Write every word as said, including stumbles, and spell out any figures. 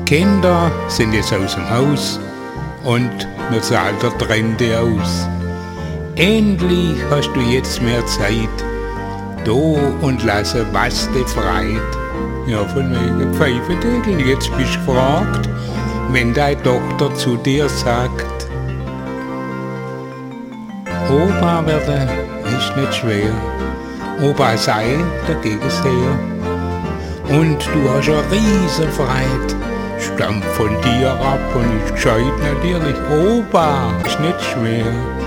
Kinder sind jetzt aus dem Haus und wir zahlen der Trennte aus. Endlich hast du jetzt mehr Zeit, da und lasse, was dich freit. Ja, von wegen Pfeifendeckel, jetzt bist du gefragt, wenn deine Tochter zu dir sagt, Opa werden ist nicht schwer, Opa sein, da geht es her. Und du hast eine riesen Freude, stammt von dir ab und ist gescheit natürlich, Opa ist nicht schwer.